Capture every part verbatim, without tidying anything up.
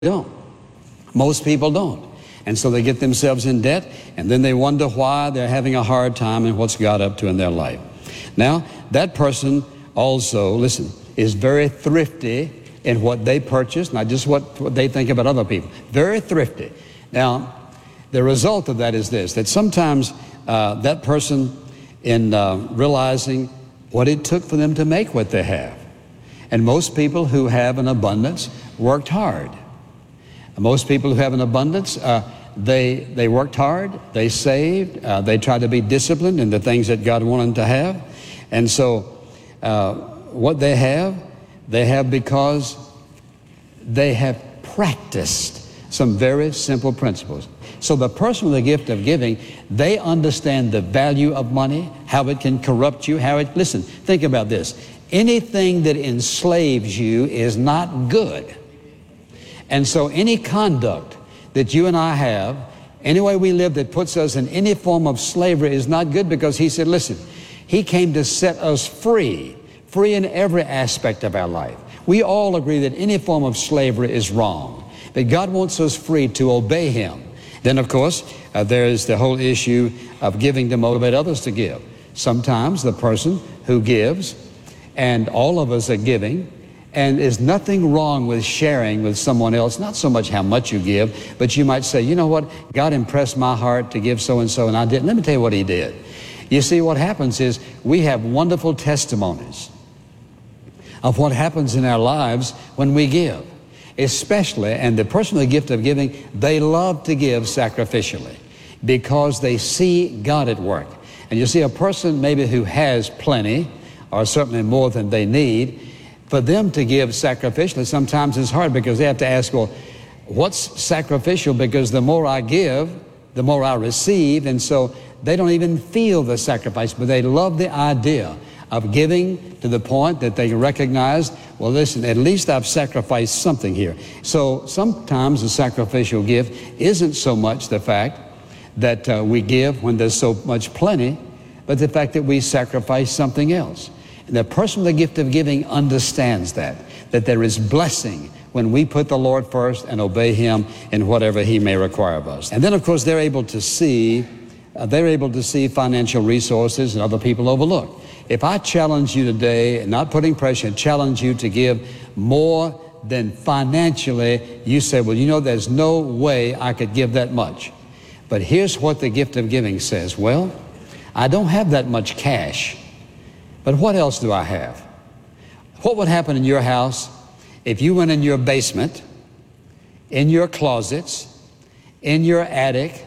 don't. Most people don't. And so they get themselves in debt, and then they wonder why they're having a hard time and what's God up to in their life. Now, that person also, listen, is very thrifty in what they purchase, not just what, what they think about other people. Very thrifty. Now, the result of that is this, that sometimes uh, that person, in uh, realizing what it took for them to make what they have, and most people who have an abundance worked hard. Most people who have an abundance, uh, they, they worked hard, they saved, uh, they tried to be disciplined in the things that God wanted them to have. And so uh, what they have, they have because they have practiced some very simple principles. So the person with the gift of giving, they understand the value of money, how it can corrupt you, how it, listen, think about this. Anything that enslaves you is not good. And so any conduct that you and I have, any way we live that puts us in any form of slavery is not good, because he said, listen, he came to set us free, free in every aspect of our life. We all agree that any form of slavery is wrong, but God wants us free to obey him. Then, of course, uh, there is the whole issue of giving to motivate others to give. Sometimes the person who gives, and all of us are giving, and there's nothing wrong with sharing with someone else, not so much how much you give, but you might say, you know what, God impressed my heart to give so-and-so, and I didn't. Let me tell you what he did. You see, what happens is we have wonderful testimonies of what happens in our lives when we give. Especially, and the person with the gift of giving, they love to give sacrificially because they see God at work. And you see, a person maybe who has plenty, or certainly more than they need, for them to give sacrificially sometimes is hard, because they have to ask, well, what's sacrificial? Because the more I give, the more I receive, and so they don't even feel the sacrifice, but they love the idea of giving to the point that they recognize, well, listen, at least I've sacrificed something here. So sometimes the sacrificial gift isn't so much the fact that uh, we give when there's so much plenty, but the fact that we sacrifice something else. And the person with the gift of giving understands that, that there is blessing when we put the Lord first and obey him in whatever he may require of us. And then, of course, they're able to see, uh, they're able to see financial resources that other people overlook. If I challenge you today, not putting pressure, challenge you to give more than financially, you say, well, you know, there's no way I could give that much. But here's what the gift of giving says. Well, I don't have that much cash, but what else do I have? What would happen in your house if you went in your basement, in your closets, in your attic,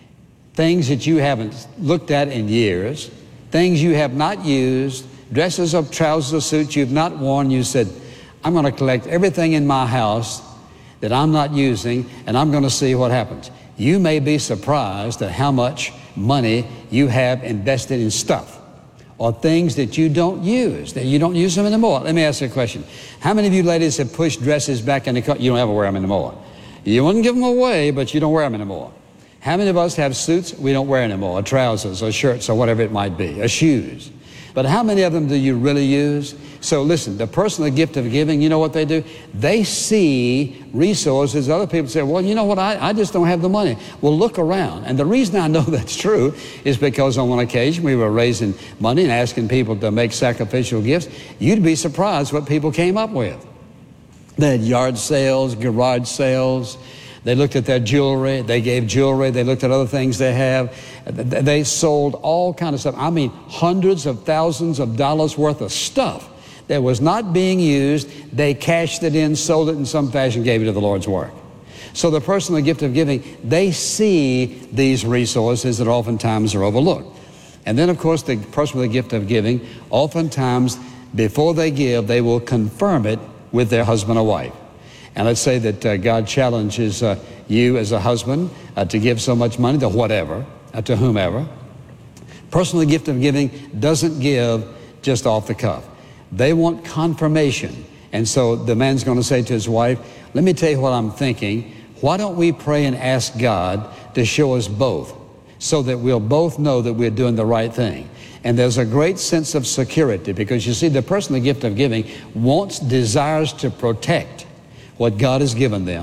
things that you haven't looked at in years, things you have not used, dresses or trousers or suits you've not worn, you said, I'm going to collect everything in my house that I'm not using, and I'm going to see what happens. You may be surprised at how much money you have invested in stuff or things that you don't use, that you don't use them anymore. Let me ask you a question. How many of you ladies have pushed dresses back in the car? You don't ever wear them anymore. You wouldn't give them away, but you don't wear them anymore. How many of us have suits we don't wear anymore, or trousers, or shirts, or whatever it might be, or shoes? But how many of them do you really use? So listen, the person with the gift of giving, you know what they do? They see resources. Other people say, well, you know what, I, I just don't have the money. Well, look around. And the reason I know that's true is because on one occasion we were raising money and asking people to make sacrificial gifts. You'd be surprised what people came up with. They had yard sales, garage sales. They looked at their jewelry, they gave jewelry, they looked at other things they have. They sold all kind of stuff. I mean, hundreds of thousands of dollars worth of stuff that was not being used. They cashed it in, sold it in some fashion, gave it to the Lord's work. So the person with the gift of giving, they see these resources that oftentimes are overlooked. And then, of course, the person with the gift of giving, oftentimes, before they give, they will confirm it with their husband or wife. And let's say that uh, God challenges uh, you as a husband uh, to give so much money to whatever, uh, to whomever. Personal gift of giving doesn't give just off the cuff. They want confirmation. And so the man's going to say to his wife, let me tell you what I'm thinking. Why don't we pray and ask God to show us both, so that we'll both know that we're doing the right thing. And there's a great sense of security, because you see, the person with the gift of giving wants, desires to protect what God has given them.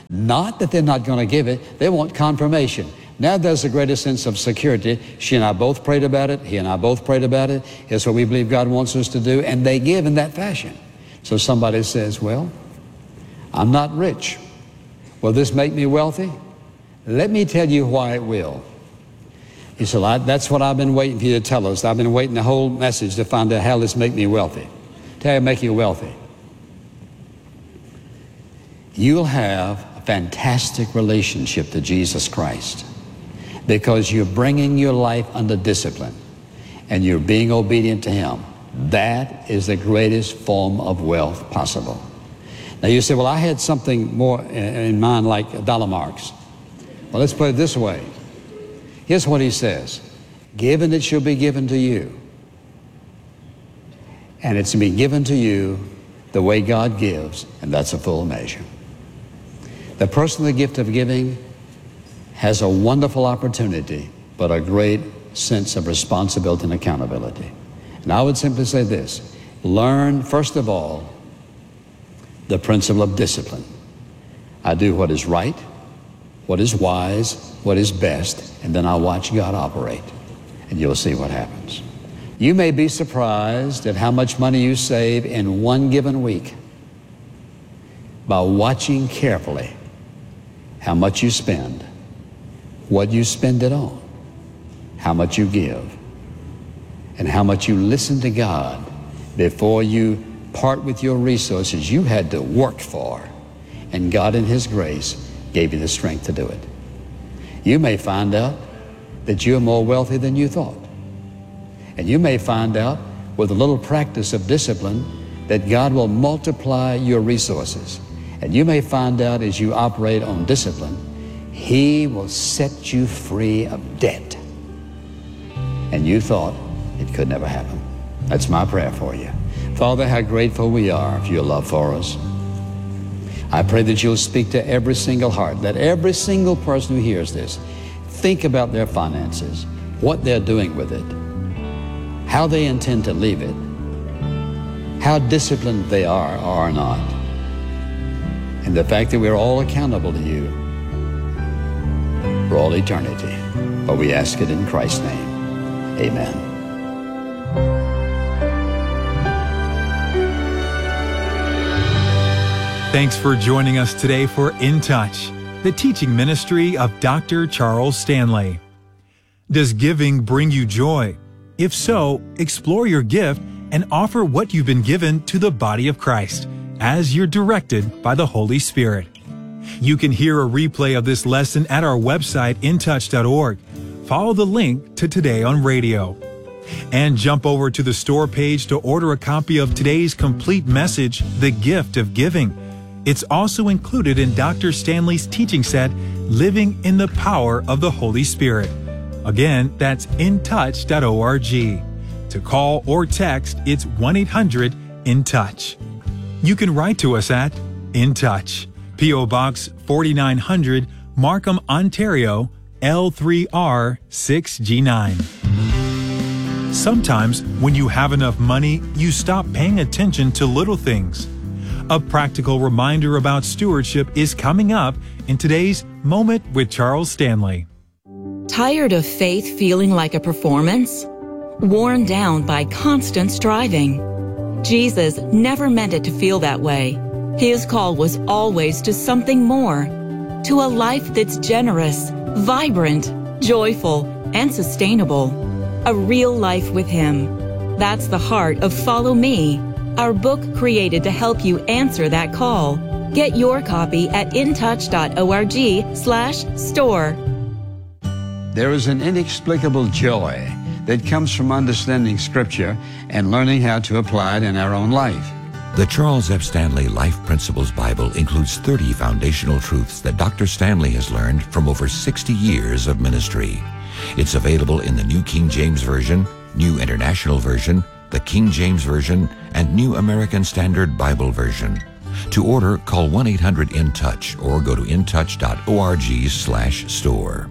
Not that they're not going to give it. They want confirmation. Now there's a greater sense of security. She and I both prayed about it. He and I both prayed about it. It's what we believe God wants us to do. And they give in that fashion. So somebody says, well, I'm not rich. Will this make me wealthy? Let me tell you why it will. He said, well, that's what I've been waiting for you to tell us. I've been waiting the whole message to find out how this make me wealthy. Tell you, make you wealthy. You'll have a fantastic relationship to Jesus Christ because you're bringing your life under discipline and you're being obedient to Him. That is the greatest form of wealth possible. Now you say, well, I had something more in mind like dollar marks. Well, let's put it this way. Here's what he says. Given it shall be given to you. And it's to be given to you the way God gives, and that's a full measure. The person with the gift of giving has a wonderful opportunity, but a great sense of responsibility and accountability. And I would simply say this. Learn, first of all, the principle of discipline. I do what is right, what is wise, what is best, and then I watch God operate, and you'll see what happens. You may be surprised at how much money you save in one given week by watching carefully how much you spend, what you spend it on, how much you give, and how much you listen to God before you part with your resources you had to work for, and God in His grace gave you the strength to do it. You may find out that you're more wealthy than you thought. And you may find out with a little practice of discipline that God will multiply your resources. And you may find out as you operate on discipline, He will set you free of debt. And you thought it could never happen. That's my prayer for you. Father, how grateful we are for your love for us. I pray that you'll speak to every single heart, that every single person who hears this, think about their finances, what they're doing with it, how they intend to leave it, how disciplined they are or are not, and the fact that we're all accountable to you for all eternity. But we ask it in Christ's name. Amen. Thanks for joining us today for In Touch, the teaching ministry of Doctor Charles Stanley. Does giving bring you joy? If so, explore your gift and offer what you've been given to the body of Christ as you're directed by the Holy Spirit. You can hear a replay of this lesson at our website, in touch dot org. Follow the link to Today on Radio. And jump over to the store page to order a copy of today's complete message, The Gift of Giving. It's also included in Doctor Stanley's teaching set, Living in the Power of the Holy Spirit. Again, that's in touch dot org. To call or text, it's one eight hundred in touch. You can write to us at In Touch, P O Box forty-nine hundred, Markham, Ontario, L three R six G nine. Sometimes, when you have enough money, you stop paying attention to little things. A practical reminder about stewardship is coming up in today's Moment with Charles Stanley. Tired of faith feeling like a performance? Worn down by constant striving? Jesus never meant it to feel that way. His call was always to something more, to a life that's generous, vibrant, joyful, and sustainable. A real life with Him. That's the heart of Follow Me, our book created to help you answer that call. Get your copy at in touch dot org slash store. There is an inexplicable joy that comes from understanding Scripture and learning how to apply it in our own life. The Charles F. Stanley Life Principles Bible includes thirty foundational truths that Doctor Stanley has learned from over sixty years of ministry. It's available in the New King James Version, New International Version, the King James Version, and New American Standard Bible Version. To order, call one eight hundred in touch or go to in touch dot org slash store.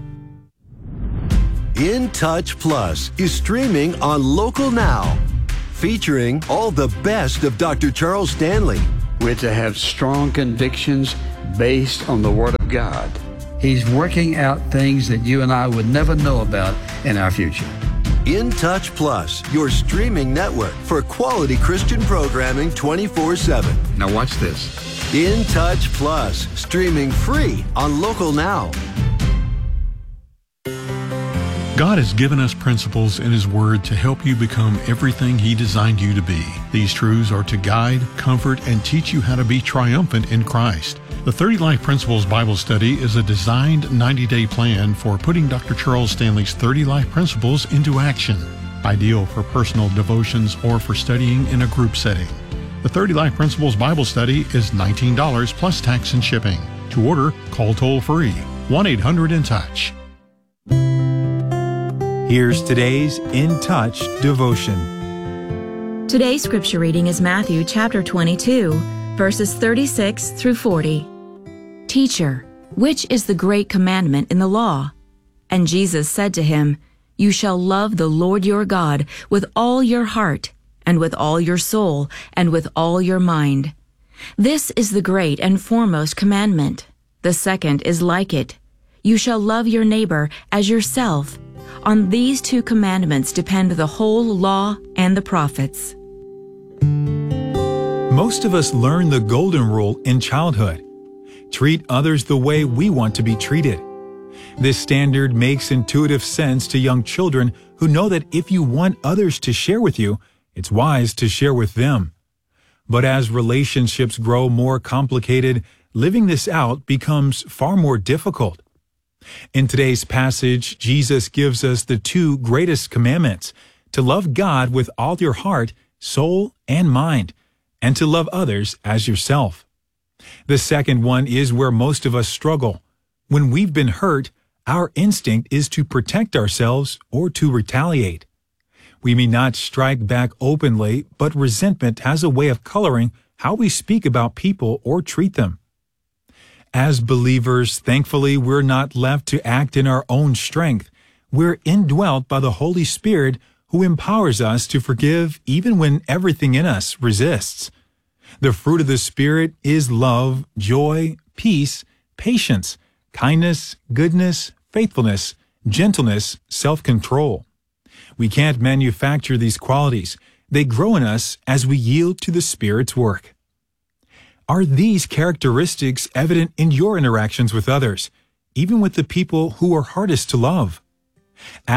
In Touch Plus is streaming on Local Now, featuring all the best of Doctor Charles Stanley, We're to have strong convictions based on the Word of God. He's working out things that you and I would never know about in our future. In Touch Plus, your streaming network for quality Christian programming twenty-four seven. Now watch this. In Touch Plus, streaming free on Local Now. God has given us principles in His Word to help you become everything He designed you to be. These truths are to guide, comfort, and teach you how to be triumphant in Christ. The thirty Life Principles Bible Study is a designed ninety-day plan for putting Doctor Charles Stanley's thirty Life Principles into action. Ideal for personal devotions or for studying in a group setting. The thirty Life Principles Bible Study is nineteen dollars plus tax and shipping. To order, call toll-free one eight hundred in touch. Here's today's In Touch devotion. Today's scripture reading is Matthew chapter twenty-two, verses thirty-six through forty. Teacher, which is the great commandment in the law? And Jesus said to him, You shall love the Lord your God with all your heart, and with all your soul, and with all your mind. This is the great and foremost commandment. The second is like it. You shall love your neighbor as yourself. On these two commandments depend the whole law and the prophets. Most of us learn the golden rule in childhood. Treat others the way we want to be treated. This standard makes intuitive sense to young children who know that if you want others to share with you, it's wise to share with them. But as relationships grow more complicated, living this out becomes far more difficult. In today's passage, Jesus gives us the two greatest commandments: to love God with all your heart, soul, and mind, and to love others as yourself. The second one is where most of us struggle. When we've been hurt, our instinct is to protect ourselves or to retaliate. We may not strike back openly, but resentment has a way of coloring how we speak about people or treat them. As believers, thankfully, we're not left to act in our own strength. We're indwelt by the Holy Spirit, who empowers us to forgive even when everything in us resists. The fruit of the Spirit is love, joy, peace, patience, kindness, goodness, faithfulness, gentleness, self-control. We can't manufacture these qualities. They grow in us as we yield to the Spirit's work. Are these characteristics evident in your interactions with others, even with the people who are hardest to love?